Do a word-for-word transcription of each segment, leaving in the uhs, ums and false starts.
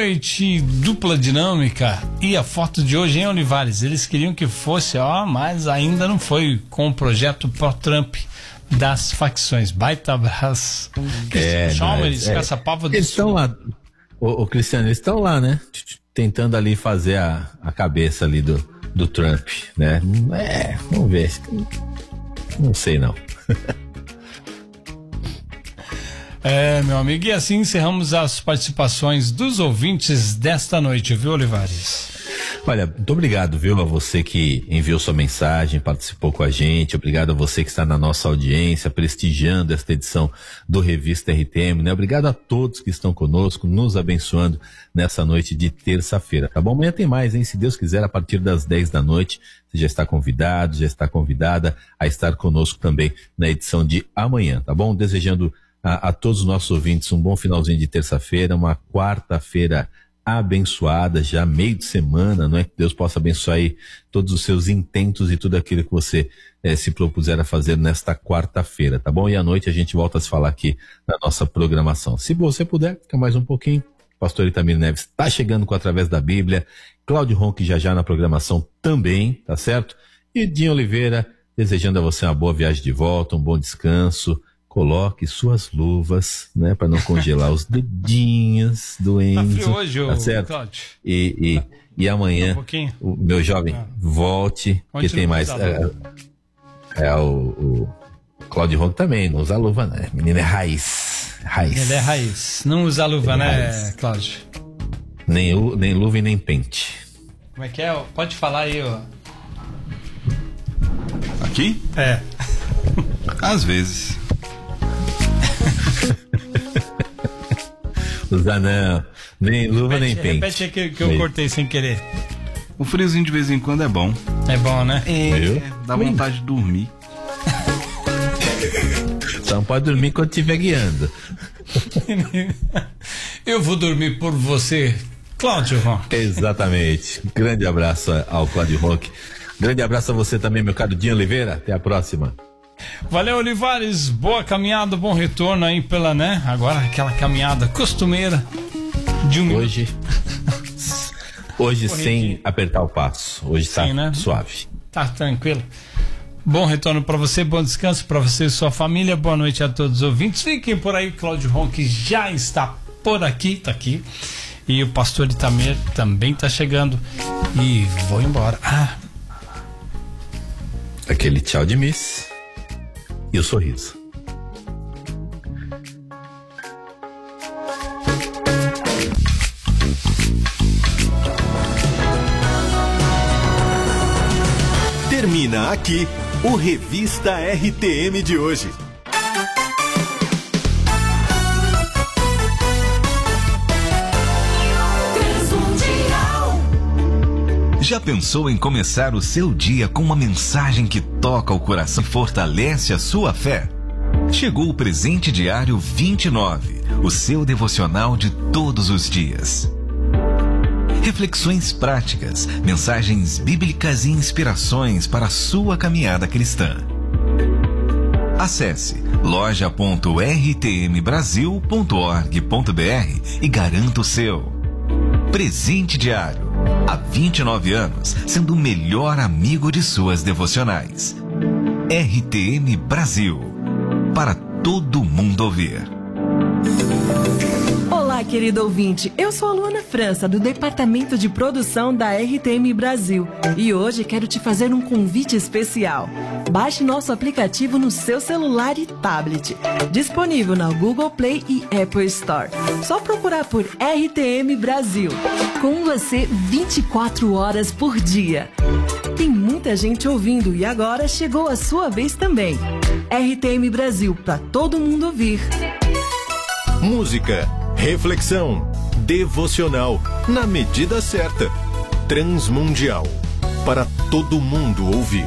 noite, dupla dinâmica. E a foto de hoje, hein, Olivares? Eles queriam que fosse, ó, mas ainda não foi, com o projeto pró-Trump das facções. Baita abraço. É, Chalmers, é, Caçapava do Eles estão lá, ô, ô Cristiano, eles estão lá, né? Tentando ali fazer a, a cabeça ali do, do Trump, né? É, vamos ver. Não sei não. É, meu amigo, e assim encerramos as participações dos ouvintes desta noite, viu, Olivares? Olha, muito obrigado, viu, a você que enviou sua mensagem, participou com a gente, obrigado a você que está na nossa audiência, prestigiando esta edição do Revista R T M, né? Obrigado a todos que estão conosco, nos abençoando nessa noite de terça-feira, tá bom? Amanhã tem mais, hein? Se Deus quiser, a partir das dez da noite, você já está convidado, já está convidada a estar conosco também na edição de amanhã, tá bom? Desejando A, a todos os nossos ouvintes um bom finalzinho de terça-feira, uma quarta-feira abençoada, já meio de semana, não é? Que Deus possa abençoar aí todos os seus intentos e tudo aquilo que você eh, se propuser a fazer nesta quarta-feira, tá bom? E à noite a gente volta a se falar aqui na nossa programação. Se você puder, fica mais um pouquinho. Pastor Itamir Neves está chegando com Através da Bíblia, Cláudio Ronque já já na programação também, tá certo? E Dinho Oliveira desejando a você uma boa viagem de volta, um bom descanso. Coloque suas luvas, né, para não congelar os dedinhos do Enzo. Tá frio hoje, tá certo? Cláudio? E, e, tá. e amanhã, um o meu jovem, ah. volte, Onde que tem mais. É, é o, o Cláudio Ronco também, não usa luva, né? Menino é raiz. Raiz. Ele é raiz. Não usa luva, Ele né, é Cláudio? Nem, nem luva e nem pente. Como é que é? Pode falar aí, ó. Aqui? É. Às vezes. Usar não, nem luva repete, nem pente. Repete aí que, que eu cortei sem querer. O friozinho de vez em quando é bom. É bom, né? É, é dá vontade de dormir. Só não pode dormir quando estiver guiando. Eu vou dormir por você, Cláudio Ronque. Exatamente. Grande abraço ao Cláudio Ronque. Grande abraço a você também, meu caro Dinho Oliveira. Até a próxima. Valeu, Olivares, boa caminhada, bom retorno aí pela, né, agora aquela caminhada costumeira de um hoje hoje sem apertar o passo, hoje tá Sim, né? suave, tá tranquilo. Bom retorno para você, bom descanso para você e sua família, boa noite a todos os ouvintes, fiquem por aí, Cláudio Ronque já está por aqui, tá aqui, e o pastor Itamir também tá chegando e vou embora. Ah. Aquele tchau de miss e o sorriso. Termina aqui o Revista R T M de hoje. Já pensou em começar o seu dia com uma mensagem que toca o coração e fortalece a sua fé? Chegou o Presente Diário vinte e nove, o seu devocional de todos os dias. Reflexões práticas, mensagens bíblicas e inspirações para a sua caminhada cristã. Acesse loja ponto r t m brasil ponto org ponto b r e garanta o seu. Presente Diário. Há vinte e nove anos, sendo o melhor amigo de suas devocionais. R T M Brasil. Para todo mundo ouvir. Olá, querido ouvinte. Eu sou a Luana França, do Departamento de Produção da R T M Brasil. E hoje quero te fazer um convite especial. Baixe nosso aplicativo no seu celular e tablet. Disponível na Google Play e Apple Store. Só procurar por R T M Brasil. Com você vinte e quatro horas por dia. Tem muita gente ouvindo e agora chegou a sua vez também. R T M Brasil, para todo mundo ouvir. Música, reflexão, devocional, na medida certa. Transmundial, para todo mundo ouvir.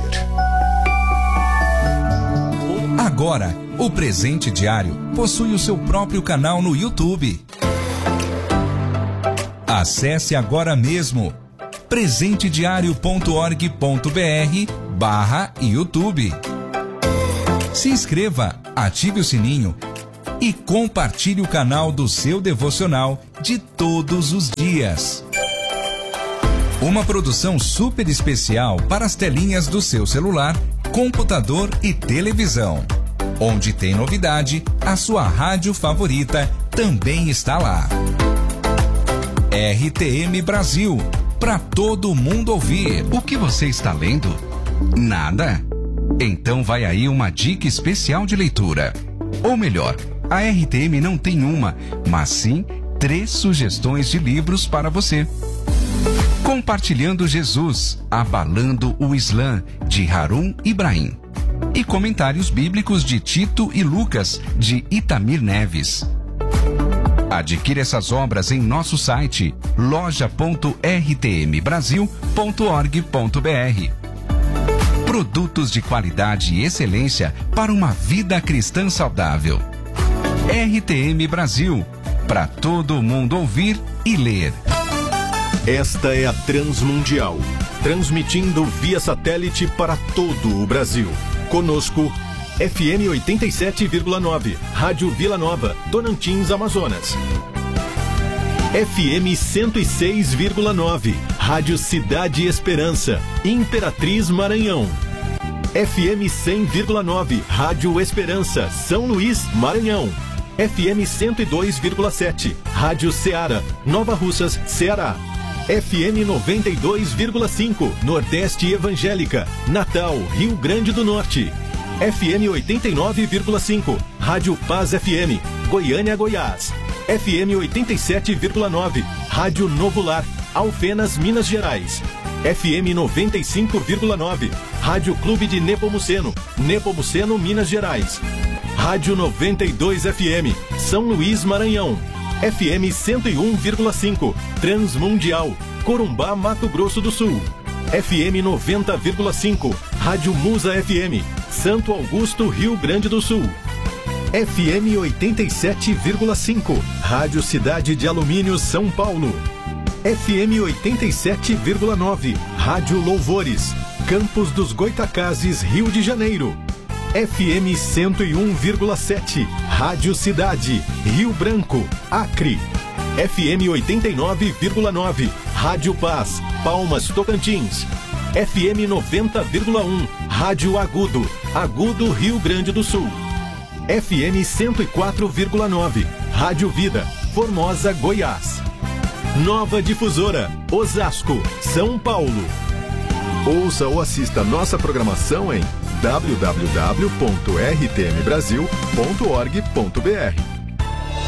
Agora, o Presente Diário possui o seu próprio canal no YouTube. Acesse agora mesmo presente diário ponto org ponto b r barra YouTube. Se inscreva, ative o sininho e compartilhe o canal do seu devocional de todos os dias. Uma produção super especial para as telinhas do seu celular, computador e televisão. Onde tem novidade, a sua rádio favorita também está lá. R T M Brasil, para todo mundo ouvir. O que você está lendo? Nada? Então vai aí uma dica especial de leitura. Ou melhor, a R T M não tem uma, mas sim três sugestões de livros para você. Compartilhando Jesus, Abalando o Islã, de Harun Ibrahim. E comentários bíblicos de Tito e Lucas, de Itamir Neves. Adquira essas obras em nosso site loja ponto r t m brasil ponto org ponto b r. Produtos de qualidade e excelência para uma vida cristã saudável. R T M Brasil, para todo mundo ouvir e ler. Esta é a Transmundial, transmitindo via satélite para todo o Brasil. Conosco, F M oitenta e sete vírgula nove, Rádio Vila Nova, Tocantins, Amazonas. F M cento e seis vírgula nove, Rádio Cidade Esperança, Imperatriz, Maranhão. F M cem vírgula nove, Rádio Esperança, São Luís, Maranhão. F M cento e dois vírgula sete, Rádio Ceará, Nova Russas, Ceará. F M noventa e dois vírgula cinco, Nordeste Evangélica, Natal, Rio Grande do Norte. F M oitenta e nove vírgula cinco, Rádio Paz F M, Goiânia, Goiás. F M oitenta e sete vírgula nove, Rádio Novo Lar, Alfenas, Minas Gerais. F M noventa e cinco vírgula nove, Rádio Clube de Nepomuceno, Nepomuceno, Minas Gerais. Rádio noventa e dois F M, São Luís, Maranhão. F M cento e um vírgula cinco, Transmundial, Corumbá, Mato Grosso do Sul. F M noventa vírgula cinco, Rádio Musa F M, Santo Augusto, Rio Grande do Sul. F M oitenta e sete vírgula cinco, Rádio Cidade de Alumínio, São Paulo. F M oitenta e sete vírgula nove, Rádio Louvores, Campos dos Goitacazes, Rio de Janeiro. F M cento e um vírgula sete, Rádio Cidade, Rio Branco, Acre. F M oitenta e nove vírgula nove, Rádio Paz, Palmas, Tocantins. F M noventa vírgula um, Rádio Agudo, Agudo, Rio Grande do Sul. F M cento e quatro vírgula nove, Rádio Vida, Formosa, Goiás. Nova Difusora, Osasco, São Paulo. Ouça ou assista nossa programação em w w w ponto r t m brasil ponto org ponto b r.